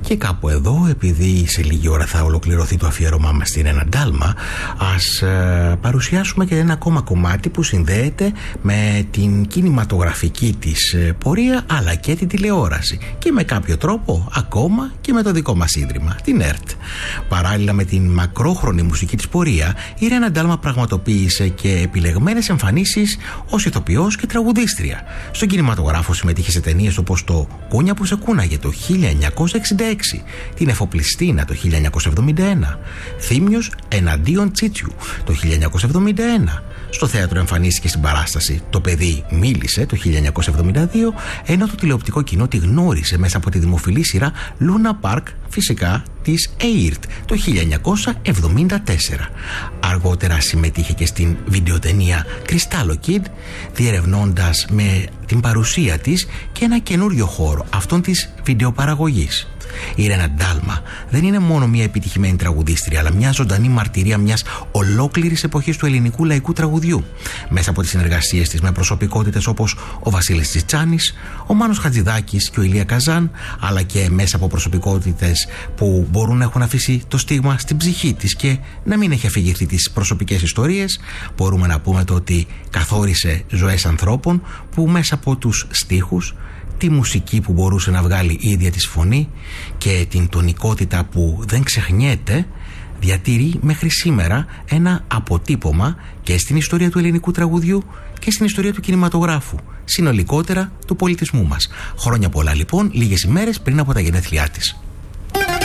Και κάπου εδώ, επειδή σε λίγη ώρα θα ολοκληρωθεί το αφιέρωμά μας στην Ένα Ντάλμα, ας παρουσιάσουμε και ένα ακόμα κομμάτι που συνδέεται με την κινηματογραφική της πορεία, αλλά και την τηλεόραση και με κάποιο τρόπο ακόμα και με το δικό μας ίδρυμα, την ΕΡΤ. Παράλληλα με την μακρόχρονη μουσική της πορεία, η Ένα Ντάλμα πραγματοποίησε και επιλεγμένες εμφανίσεις ως ηθοποιός και τραγουδίστρια. Στον κινηματογράφο συμμετείχε σε ταινίες όπως το «Κούνια που σε κούναγε» το 1966, την «Εφοπλιστίνα» το 1971, «Θύμιος εναντίον Τσίτσιου» το 1971. Στο θέατρο εμφανίστηκε στην παράσταση «Το παιδί μίλησε» το 1972, ενώ το τηλεοπτικό κοινό τη γνώρισε μέσα από τη δημοφιλή σειρά «Λούνα Πάρκ», φυσικά της ΕΙΡΤ το 1974. Αργότερα συμμετείχε και στην βιντεοτενία «Κρυστάλλο Kid», διερευνώντας με την παρουσία της και ένα καινούριο χώρο, αυτόν της βιντεοπαραγωγής. Η Ένα Ντάλμα δεν είναι μόνο μια επιτυχημένη τραγουδίστρια, αλλά μια ζωντανή μαρτυρία μιας ολόκληρης εποχής του ελληνικού λαϊκού τραγουδιού. Μέσα από τις συνεργασίες της με προσωπικότητες όπως ο Βασίλης Τσιτσάνης, ο Μάνος Χατζηδάκης και ο Ηλία Καζάν, αλλά και μέσα από προσωπικότητες που μπορούν να έχουν αφήσει το στίγμα στην ψυχή της και να μην έχει αφηγηθεί τις προσωπικές ιστορίες, μπορούμε να πούμε το ότι καθόρισε ζωές ανθρώπων που μέσα από τους στίχους, τη μουσική που μπορούσε να βγάλει η ίδια της φωνή και την τονικότητα που δεν ξεχνιέται, διατηρεί μέχρι σήμερα ένα αποτύπωμα και στην ιστορία του ελληνικού τραγουδιού και στην ιστορία του κινηματογράφου, συνολικότερα του πολιτισμού μας. Χρόνια πολλά λοιπόν, λίγες ημέρες πριν από τα γενέθλιά της.